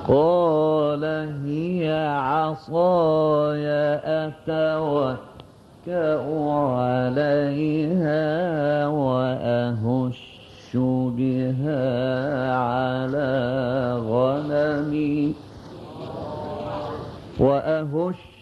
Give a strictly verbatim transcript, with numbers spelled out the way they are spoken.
قال هي عصاي أتوكأ عليها وأهش بها على غنمي وأهش